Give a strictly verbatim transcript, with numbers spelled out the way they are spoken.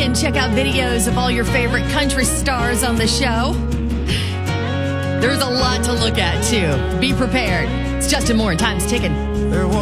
and check out videos of all your favorite country stars on the show. There's a lot to look at, too. Be prepared. It's Justin Moore and Time's ticking.